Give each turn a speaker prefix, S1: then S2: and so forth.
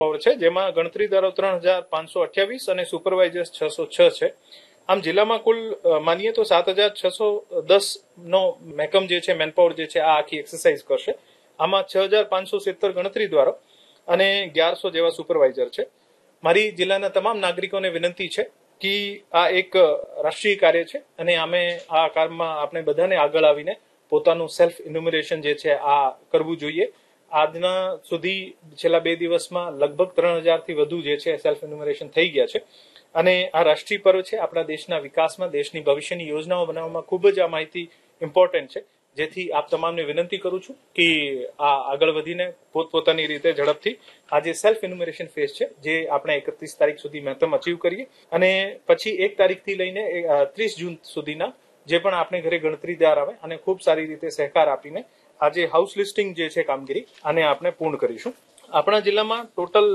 S1: છે, જેમાં ગણતરીદારો 3528 અને સુપરવાઇઝર્સ 606 છે. આમ જિલ્લામાં કુલ માનીએ તો 7610 નો મેકમ જે છે, મેનપાવર જે છે, આ આખી એક્સરસાઇઝ કરશે. આમાં 6570 ગણતરીદારો અને 1100 જેવા સુપરવાઇઝર છે. મારી જિલ્લાના તમામ નાગરિકોને વિનંતી છે કે આ એક રાષ્ટ્રીય કાર્ય છે અને અમે આ કાર્યમાં આપણે બધાને આગળ આવીને પોતાનું સેલ્ફ ઇન્યુમરેશન જે છે આ કરવું જોઈએ. આજના સુધી છેલ્લા 2 દિવસમાં લગભગ 3000 થી વધુ જે છે સેલ્ફ ઇન્યુમરેશન થઈ ગયા છે અને આ રાષ્ટ્રીય પર્વ છે. આપણા દેશના વિકાસમાં, દેશની ભવિષ્યની યોજનાઓ બનાવવામાં ખૂબ જ આ માહિતી ઇમ્પોર્ટન્ટ છે. જેથી આપ તમામને વિનંતી કરું છું કે આ આગળ વધીને પોતપોતાની રીતે ઝડપથી આ જે સેલ્ફ ઇન્યુમરેશન ફેઝ છે, જે આપણે 31 તારીખ સુધી મેથમ અચીવ કરીએ અને પછી 1 તારીખથી લઈને 30 જૂન સુધીના જે પણ આપણે ઘરે ગણતરીદાર આવે અને ખૂબ સારી રીતે સહકાર આપીને આજે હાઉસ લિસ્ટિંગ જે છે કામગીરી આને આપણે પૂર્ણ કરીશું. આપણા જિલ્લામાં ટોટલ